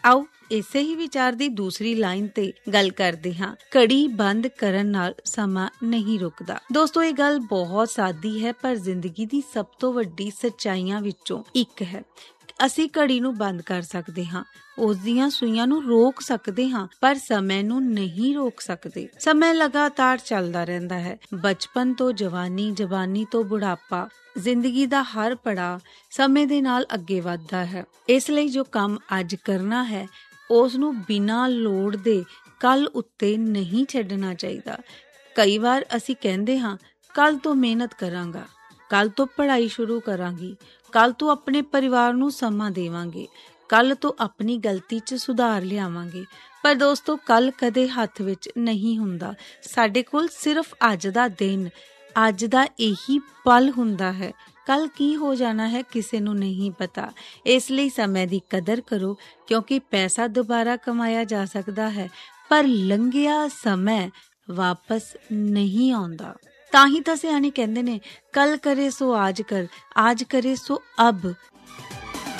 ਆਓ ਇਸੇ ਹੀ ਵਿਚਾਰ ਦੀ ਦੂਸਰੀ ਲਾਈਨ ਤੇ ਗੱਲ ਕਰਦੇ ਹਾਂ। ਘੜੀ ਬੰਦ ਕਰਨ ਨਾਲ ਸਮਾਂ ਨਹੀਂ ਰੁਕਦਾ। ਦੋਸਤੋ, ਇਹ ਗੱਲ ਬਹੁਤ ਸਾਦੀ ਹੈ ਪਰ ਜ਼ਿੰਦਗੀ ਦੀ ਸਭ ਤੋਂ ਵੱਡੀ ਸੱਚਾਈਆਂ ਵਿੱਚੋਂ ਇੱਕ ਹੈ। ਅਸੀਂ ਘੜੀ ਨੂੰ ਬੰਦ ਕਰ ਸਕਦੇ ਹਾਂ, ਉਸ ਦੀਆਂ ਸੂਈਆਂ ਨੂੰ ਰੋਕ ਸਕਦੇ ਹਾਂ, ਪਰ ਸਮੇਂ ਨੂੰ ਨਹੀਂ ਰੋਕ ਸਕਦੇ। ਸਮੇਂ ਲਗਾਤਾਰ ਚੱਲਦਾ ਰਹਿੰਦਾ ਹੈ, ਬਚਪਨ ਤੋਂ ਜਵਾਨੀ, ਜਵਾਨੀ ਤੋਂ ਬੁਢਾਪਾ। ਜ਼ਿੰਦਗੀ ਦਾ ਹਰ ਪੜਾਅ ਸਮੇਂ ਦੇ ਨਾਲ ਅੱਗੇ ਵੱਧਦਾ ਹੈ। ਇਸ ਲਈ ਜੋ ਕੰਮ ਅੱਜ ਕਰਨਾ ਹੈ ਉਸ ਨੂੰ ਬਿਨਾਂ ਲੋੜ ਦੇ ਕੱਲ ਉੱਤੇ ਨਹੀਂ ਛੱਡਣਾ ਚਾਹੀਦਾ। ਕਈ ਵਾਰ ਅਸੀਂ ਕਹਿੰਦੇ ਹਾਂ, ਕੱਲ ਤੋਂ ਮਿਹਨਤ ਕਰਾਂਗਾ, ਕੱਲ ਤੋਂ ਪੜ੍ਹਾਈ ਸ਼ੁਰੂ ਕਰਾਂਗੀ, ਕੱਲ ਤੋਂ ਆਪਣੇ ਪਰਿਵਾਰ ਨੂੰ ਸਮਾਂ ਦੇਵਾਂਗੇ, ਕੱਲ ਤੋਂ ਆਪਣੀ ਗਲਤੀ 'ਚ ਸੁਧਾਰ ਲਿਆਵਾਂਗੇ। ਪਰ ਦੋਸਤੋ, ਕੱਲ ਕਦੇ ਹੱਥ ਵਿੱਚ ਨਹੀਂ ਹੁੰਦਾ। ਸਾਡੇ ਕੋਲ ਸਿਰਫ ਅੱਜ ਦਾ ਦਿਨ, ਅੱਜ ਦਾ ਇਹੀ ਪਲ ਹੁੰਦਾ ਹੈ। ਕੱਲ ਕੀ ਹੋ ਜਾਣਾ ਹੈ ਕਿਸੇ ਨੂੰ ਨਹੀਂ ਪਤਾ। ਇਸ ਲਈ ਸਮੇਂ ਦੀ ਕਦਰ ਕਰੋ, ਕਿਉਂਕਿ ਪੈਸਾ ਦੁਬਾਰਾ ਕਮਾਇਆ ਜਾ ਸਕਦਾ ਹੈ, ਪਰ ਲੰਘਿਆ ਸਮਾਂ ਵਾਪਸ ਨਹੀਂ ਆਉਂਦਾ। ਤਾਂ ਹੀ ਤਾਂ ਸਿਆਣੇ ਕਹਿੰਦੇ ਨੇ, ਕੱਲ ਕਰੇ ਸੋ ਆਜ ਕਰ, ਆਜ ਕਰੇ ਸੋ ਅਬ।